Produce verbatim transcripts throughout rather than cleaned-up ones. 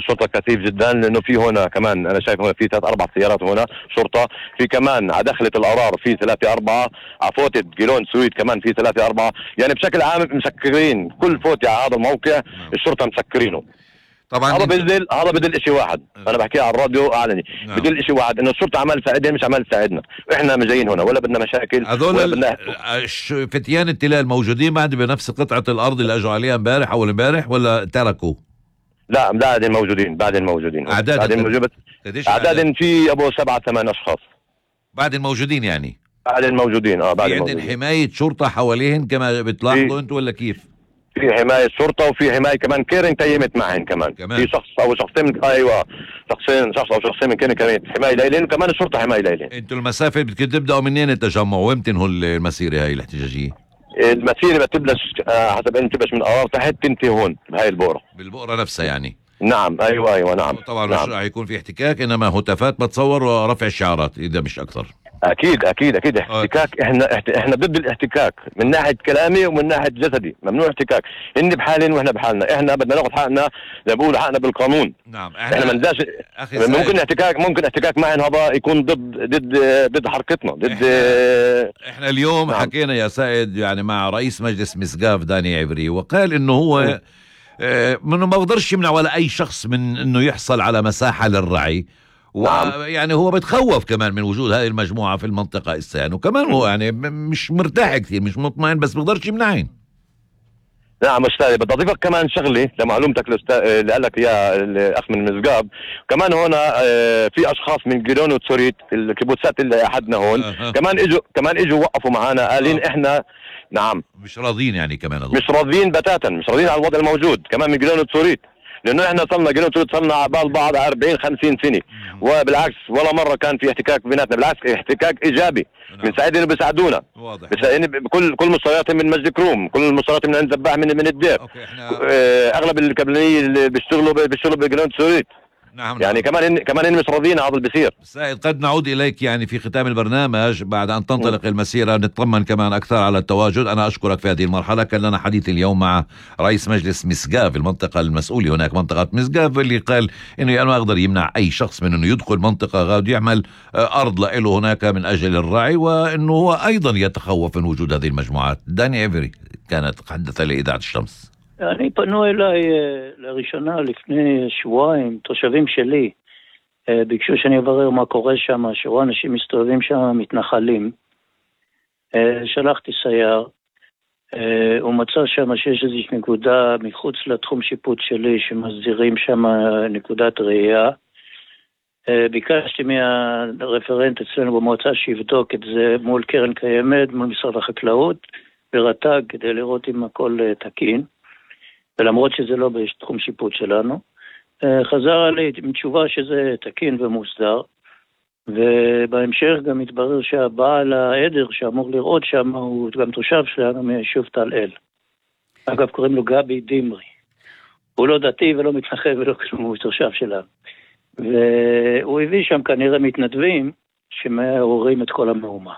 الشرطة كثيف جدا، لأنه في هنا كمان أنا شايف هنا في ثلاث أربع سيارات هنا شرطة، في كمان على دخلة الأرار في ثلاثة أربعة، على فوتة جيلون سويد كمان في ثلاثة أربعة، يعني بشكل عام مسكرين كل فوتة على هذا الموقع. الشرطة مسكرينه. طبعا هذا انت... بدل هذا بدل شيء واحد، انا بحكي على الراديو اعلني. نعم. بدل شيء واحد، انه الشرطه عمال تساعدنا مش عمال تساعدنا. احنا مش جايين هنا ولا بدنا مشاكل هذول ولا ال... بدنا الش- فتيان التلال موجودين بعد بنفس قطعة الأرض اللي أجوا عليها امبارح أول امبارح ولا تركوا؟ لا بعدين موجودين بعدين موجودين أعداد بعدين موجود. اعداد في ابو سبعة ثمان اشخاص بعد الموجودين يعني بعدين موجودين. اه بعد في عندهم موجودين. حماية شرطة حواليهم كما بتلاحظوا انتوا ولا كيف؟ في حماية شرطة وفي حماية كمان كيرن تيمت معهن كمان. كمان في شخص او شخصين من ايوه شخصين شخص او شخصين من كيرن كمان حماية ليلين، وكمان الشرطة حماية ليلين. انتوا المسافة بدكم تبدأوا منين التجمع؟ وين بتنهوا المسيرة هاي الاحتجاجية؟ المسيرة بتبلش آه حسب انت بتبلش من قرار تحت تنتهي هون بهاي البؤرة. بالبؤرة نفسها يعني؟ نعم ايوه ايوه نعم. طبعا نعم. مش راح يكون في احتكاك، انما هتافات بتصور ورفع الشعارات اذا مش اكثر. اكيد اكيد اكيد احتكاك. احنا احنا ضد الاحتكاك من ناحيه كلامي ومن ناحيه جسدي، ممنوع احتكاك. هن بحالين واحنا بحالنا، احنا بدنا ناخذ حقنا زي ما بقولوا حقنا بالقانون. نعم احنا, احنا ما بدناش ممكن احتكاك ممكن احتكاك معنا هذا يكون ضد ضد ضد حركتنا ضد احنا, احنا اليوم نعم. حكينا يا سائد يعني مع رئيس مجلس مسقاف داني عبري، وقال انه هو اه منه ما بقدرش يمنع ولا اي شخص من انه يحصل على مساحه للرعي. ويعني هو بتخوف كمان من وجود هذه المجموعة في المنطقة السان، وكمان هو يعني مش مرتاح كثير مش مطمئن، بس بقدرش يمنعين. نعم أستاذ، بدي أضيفك كمان شغلة لمعلومتك اللي قال لك يا الأخ من مزقاب. كمان هنا في أشخاص من جيلون وتسوريت الكيبوتسات اللي أحدنا هون أه. كمان إجوا كمان إجوا وقفوا معنا قالين أه. إحنا نعم مش راضين يعني كمان أضوء. مش راضين بتاتا، مش راضين على الوضع الموجود كمان من جيلون وتسوريت، لانه احنا صرنا جيلون صرنا على بال بعض أربعين خمسين سنه، وبالعكس ولا مره كان في احتكاك بيناتنا، بالعكس احتكاك ايجابي. بنساعدهم بيساعدونا بيساعدين بكل كل مستويات من مجد كروم، كل المستويات من عند ذباح من من الدير. احنا... اه اغلب الكابلانيه اللي بيشتغلوا بيشتغلوا بجيلون سوريت. نعم يعني نعم. كمان إن كمان إن مش راضيين هذا اللي بيصير. سائد قد نعود اليك يعني في ختام البرنامج بعد ان تنطلق م. المسيره، نطمن كمان اكثر على التواجد. انا اشكرك في هذه المرحله. كان لنا حديث اليوم مع رئيس مجلس مسقاف المنطقه المسؤولي هناك منطقه مسقاف، اللي قال انه ما يقدر يمنع اي شخص من انه يدخل منطقه غاد يعمل ارض له هناك من اجل الرعي، وانه هو eيضا يتخوف من وجود هذه المجموعات. داني عبري كانت تحدث لاذاعه الشمس. אני פנו אליי לראשונה לפני שבועיים, תושבים שלי, ביקשו שאני אברר מה קורה שם, שרוב אנשים מסתובבים שם מתנחלים. שלחתי סייר, הוא מצא שם שיש איזושהי נקודה מחוץ לתחום שיפוט שלי שמסדירים שם נקודת ראייה. ביקשתי מהרפרנט אצלנו במועצה שיבדוק את זה מול קרן קיימת, מול משרד החקלאות, ברט"ג, כדי לראות אם הכל תקין. ולמרות שזה לא בתחום שיפוט שלנו, חזר עלי עם תשובה שזה תקין ומוסדר, ובהמשך גם התברר שהבעל העדר שאמור לראות שם הוא גם תושב שלנו מהיישוב תל אל. אגב, קוראים לו גבי דימרי. הוא לא דתי ולא מתנחל ולא כלום, הוא תושב שלנו. והוא הביא שם כנראה מתנדבים שמעוררים את כל המהומה.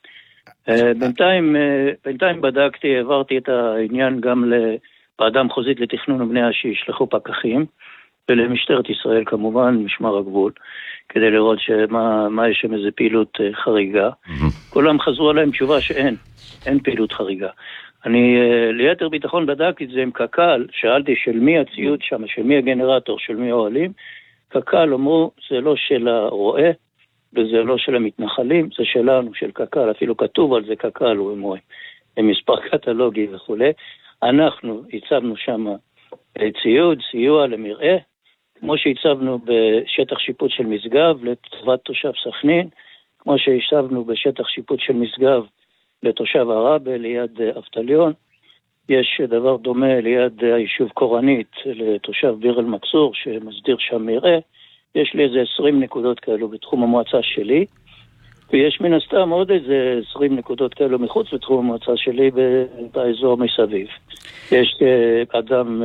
בינתיים, בינתיים בדקתי, העברתי את העניין גם ל... ועדה מחוזית לתכנון ובנייה שישלחו פקחים, ולמשטרת ישראל כמובן, משמר הגבול, כדי לראות שמה, מה יש שם איזה פעילות חריגה. כולם חזרו עליהם תשובה שאין, אין פעילות חריגה. אני ליתר ביטחון בדקתי את זה עם קק"ל, שאלתי של מי הציוד שם, של מי הגנרטור, של מי האוהלים. קק"ל אמרו, זה לא של הרועה, וזה לא של המתנחלים, זה שלנו, של קק"ל, אפילו כתוב על זה קק"ל, הוא אמרו, עם מספר קטלוגי וכו'. אנחנו הצבנו שם ציוד, סיוע למראה, כמו שהצבנו בשטח שיפוט של משגב לטובת תושב סכנין, כמו שהצבנו בשטח שיפוט של משגב לתושב ערבה ליד אבטליון. יש דבר דומה ליד היישוב קורנית לתושב ביר אל מכסור שמסדיר שם מראה. יש לי איזה עשרים נקודות כאלו בתחום המועצה שלי, ויש מן הסתם עוד איזה עשרים נקודות כאלו מחוץ לתחום המועצה שלי באזור מסביב. יש אדם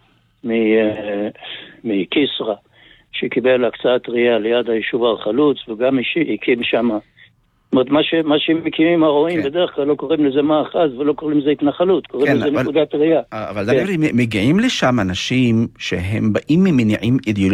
מקיסרה שקיבל הקצאת ראייה ליד היישוב הר חלוץ, וגם הקים שם, מה שהם מקימים הרועים בדרך כלל לא קוראים לזה מאחז ולא קוראים לזה התנחלות, קוראים לזה נקודת ראייה. אבל מגיעים לשם אנשים שהם באים ממניעים אידיאולוגיים